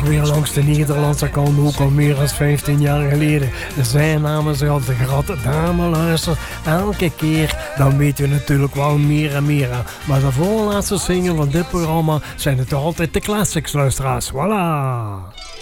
weer langs de Nederlandse kant, ook al meer dan 15 jaar geleden. Zijn namen zich al de grote dame luistert. Elke keer, dan weten we natuurlijk wel meer en meer aan. Maar de voorlaatste single van dit programma zijn het toch altijd de classics, luisteraars. Voilà!